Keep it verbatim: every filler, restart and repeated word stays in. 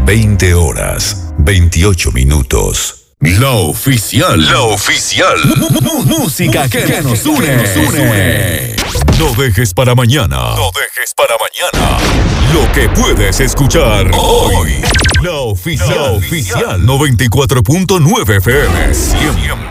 veinte horas, veintiocho minutos. La oficial. La oficial. M- música que, que nos une. Nos une. No dejes para mañana. No dejes para mañana lo que puedes escuchar hoy. La oficial. La oficial. noventa y cuatro punto nueve F M. Siempre.